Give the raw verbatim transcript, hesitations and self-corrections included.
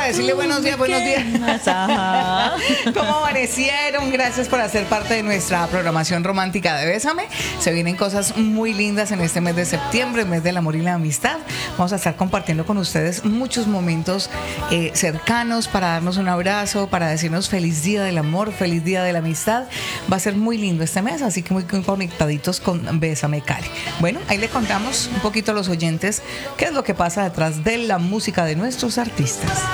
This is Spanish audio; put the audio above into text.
para decirle buenos días, buenos días. Ajá. ¿Cómo amanecieron? Gracias por hacer parte de nuestra programación romántica de Bésame. Se vienen cosas muy lindas en este mes de septiembre, mes del amor y la amistad. Vamos a estar compartiendo con ustedes muchos momentos eh, cercanos para darnos un abrazo, para decirnos feliz día del amor, feliz día de la amistad. Va a ser muy lindo este mes, así que muy conectaditos con Bésame Cali. Bueno, ahí le contamos un poquito a los oyentes qué es lo que pasa detrás de la música de nuestros artistas.